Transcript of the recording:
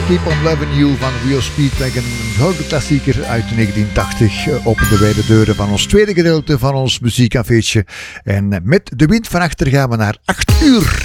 Keep on Loving You van Rio Speedwagon. Een grote klassieker uit 1980. Opende wij de deuren van ons tweede gedeelte van ons muziekcafeetje. En met de wind van achter gaan we naar 8 uur.